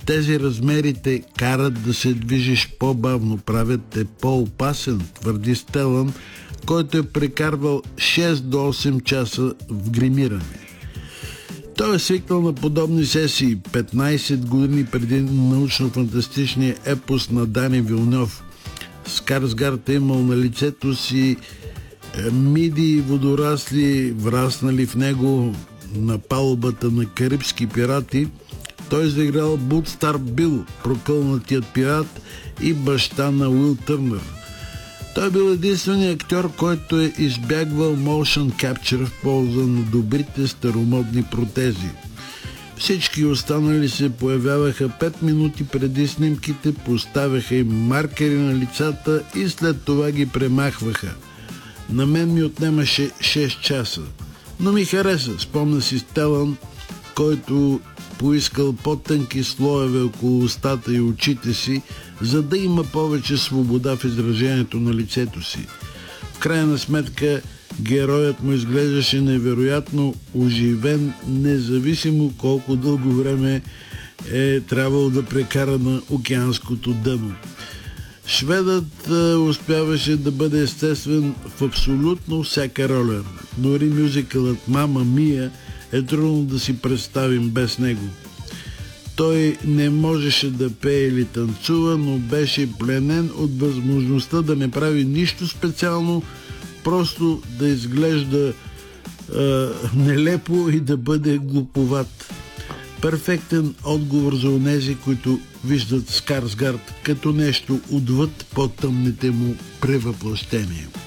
Тези размери те карат да се движиш по-бавно, правят те по-опасен, твърди Стелън, който е прекарвал 6 до 8 часа в гримиране. Той е свикнал на подобни сесии 15 години преди научно-фантастичния епос на Дани Вилньов. Скарсгард е имал на лицето си миди и водорасли, враснали в него на палубата на карибски пирати. Той изиграл Будстар Бил, прокълнатият пират, и баща на Уил Търнър. Той бил единственият актьор, който е избягвал motion capture в полза на добрите старомодни протези. Всички останали се появяваха 5 минути преди снимките, поставяха им маркери на лицата и след това ги премахваха. На мен ми отнемаше 6 часа. Но ми хареса, спомня си Стелън, който поискал по-тънки слоеве около устата и очите си, за да има повече свобода в изражението на лицето си. В крайна сметка, героят му изглеждаше невероятно оживен, независимо колко дълго време е трябвало да прекара на океанското дъно. Шведът успяваше да бъде естествен в абсолютно всяка роля. Дори мюзикълът «Мама Мия» е трудно да си представим без него. Той не можеше да пее или танцува, но беше пленен от възможността да не прави нищо специално, просто да изглежда нелепо и да бъде глуповат. Перфектен отговор за онези, които виждат Скарсгард като нещо отвъд по-тъмните му превъплъщения.